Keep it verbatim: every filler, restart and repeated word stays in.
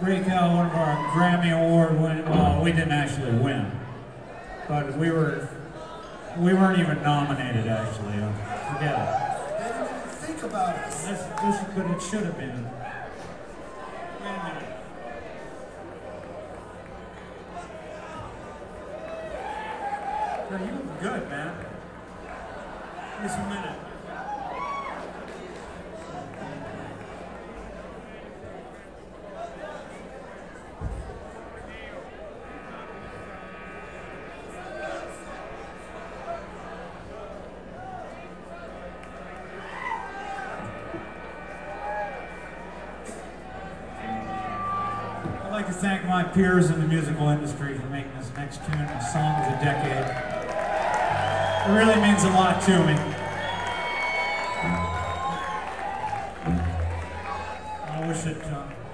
Great Cow, one of our Grammy Award win. Well, we didn't actually win, but we were we weren't even nominated actually. Forget it. They didn't even think about us. This, this but it should have been. Wait a minute. No, you look good, man. Just a minute. I'd like to thank my peers in the musical industry for making this next tune a song of the decade. It really means a lot to me. I wish it uh,